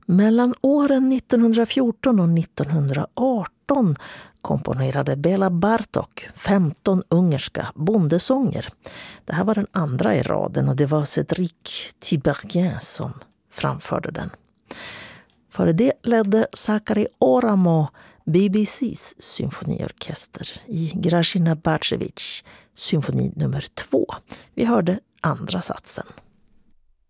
Mellan åren 1914 och 1918 komponerade Bela Bartók 15 ungerska bondesånger. Det här var den andra i raden och det var Cédric Tiberghien som framförde den. Före det ledde Sakari Oramo BBCs symfoniorkester i Grażyna Bacewicz symfoni nummer 2. Vi hörde andra satsen.